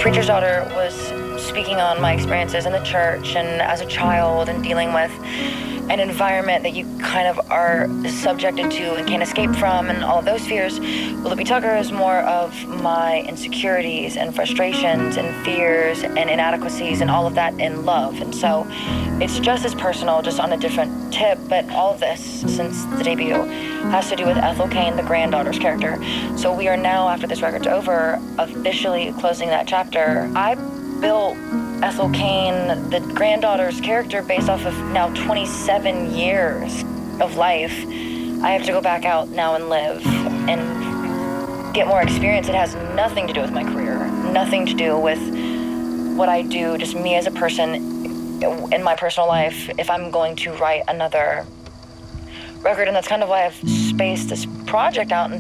Preacher's Daughter was speaking on my experiences in the church and as a child and dealing with an environment that you kind of are subjected to and can't escape from and all of those fears. Willoughby Tucker is more of my insecurities and frustrations and fears and inadequacies and all of that in love. And so it's just as personal, just on a different tip, but all of this, since the debut, has to do with Ethel Cain, the granddaughter's character. So we are now, after this record's over, officially closing that chapter. I built Ethel Cain, the granddaughter's character, based off of now 27 years of life. I have to go back out now and live and get more experience. It has nothing to do with my career, nothing to do with what I do, just me as a person in my personal life, if I'm going to write another record. And that's kind of why I've spaced this project out